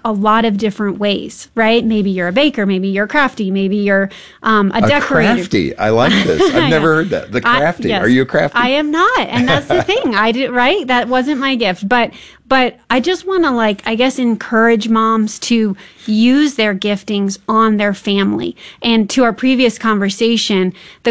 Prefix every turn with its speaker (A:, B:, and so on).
A: a lot of different ways, right? Maybe you're a baker, maybe you're crafty, maybe you're a decorator.
B: Crafty. I like this. I've never heard that. The crafty.
A: Yes,
B: are you a crafty?
A: I am not. And that's the thing. I did, right? That wasn't my gift. But I just want to, like, I guess, encourage moms to use their giftings on their family. And to our previous conversation, the